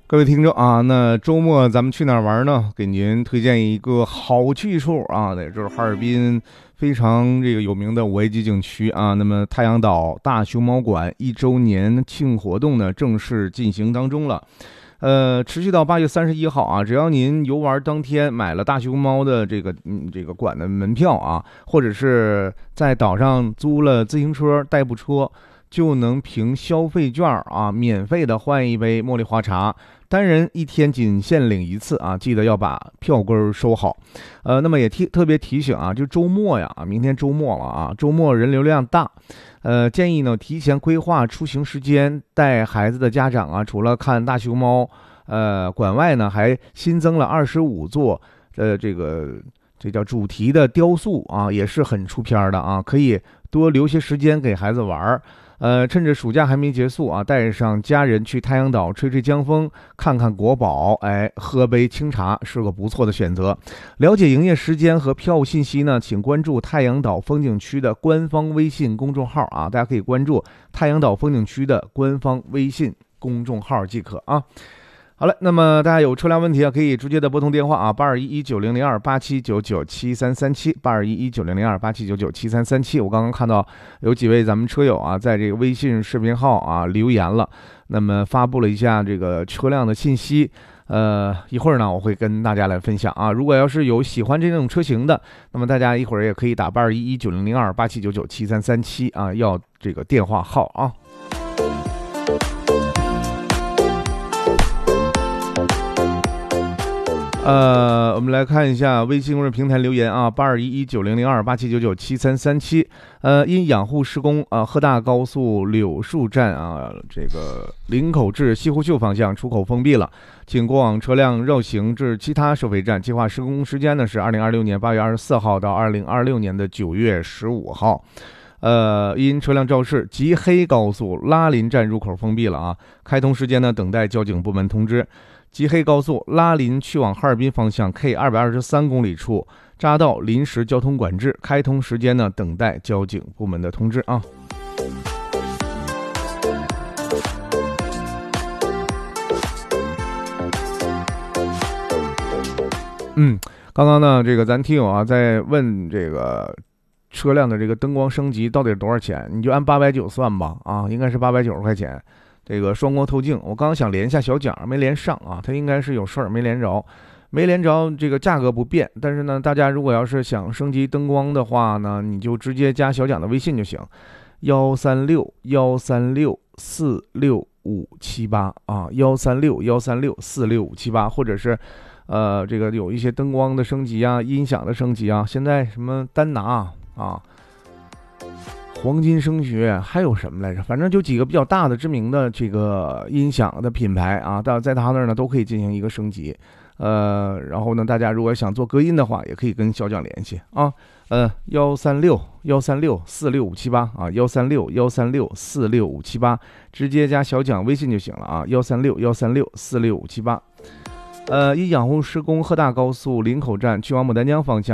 各位听众啊，那周末咱们去哪儿玩呢？给您推荐一个好去处啊，那就是哈尔滨非常这个有名的5A级景区啊。那么太阳岛大熊猫馆1周年庆活动呢正式进行当中了。持续到8月31号啊，只要您游玩当天买了大熊猫的这个馆的门票啊，或者是在岛上租了自行车代步车，就能凭消费券啊免费的换一杯茉莉花茶，单人1天仅限领1次啊，记得要把票根收好。那么也特别提醒啊，就周末呀，明天周末了啊，周末人流量大，建议呢提前规划出行时间，带孩子的家长啊，除了看大熊猫馆外呢，还新增了25座这叫主题的雕塑啊，也是很出片的啊，可以多留些时间给孩子玩。趁着暑假还没结束啊，带上家人去太阳岛吹吹江风，看看国宝，喝杯清茶是个不错的选择。了解营业时间和票务信息呢，请关注太阳岛风景区的官方微信公众号啊，大家可以关注太阳岛风景区的官方微信公众号即可啊。好了，那么大家有车辆问题啊，可以直接的拨通电话啊，8211900287997337，8211900287997337。我刚刚看到有几位咱们车友啊，在这个微信视频号啊留言了，那么发布了一下这个车辆的信息。一会儿呢，我会跟大家来分享啊。如果要是有喜欢这种车型的，那么大家一会儿也可以打8211900287997337啊，要这个电话号啊。我们来看一下微信公众平台留言啊，8211900287997337。因养护施工啊，鹤大高速柳树站啊，这个林口至西湖秀方向出口封闭了，请过往车辆绕行至其他收费站。计划施工时间呢是2026年8月24号到2026年的9月15号。因车辆肇事，吉黑高速拉林站入口封闭了啊，开通时间呢等待交警部门通知。吉黑高速拉林去往哈尔滨方向 K223公里处匝道临时交通管制，开通时间呢等待交警部门的通知啊。刚刚呢这个咱听友啊在问这个车辆的这个灯光升级到底是多少钱，你就按890算吧啊，应该是890块钱。这个双光透镜，我刚刚想连一下小蒋，没连上啊，他应该是有事儿没连着，这个价格不变。但是呢，大家如果要是想升级灯光的话呢，你就直接加小蒋的微信就行，136-136-46578啊，136-136-46578，或者是这个有一些灯光的升级啊，音响的升级啊，现在什么丹拿啊。黄金声学还有什么来着？反正就几个比较大的知名的这个音响的品牌啊，在他那儿呢都可以进行一个升级。然后呢，大家如果想做隔音的话，也可以跟小蒋联系啊。136-136-46578啊，136-136-46578，直接加小蒋微信就行了啊。136-136-46578。因养护施工，鹤大高速林口站去往牡丹江方向。